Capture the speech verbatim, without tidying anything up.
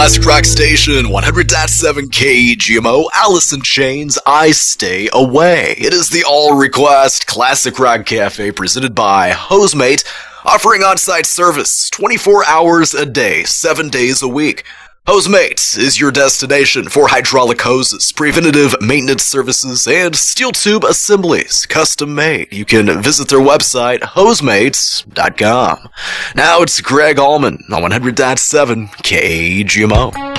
Classic Rock Station, one hundred point seven K G M O, Alice in Chains, I Stay Away. It is the all-request Classic Rock Cafe presented by Hosemate, offering on-site service twenty-four hours a day, seven days a week. Hosemate is your destination for hydraulic hoses, preventative maintenance services, and steel tube assemblies, custom made. You can visit their website, hosemates dot com. Now it's Greg Allman on one hundred point seven K G M O.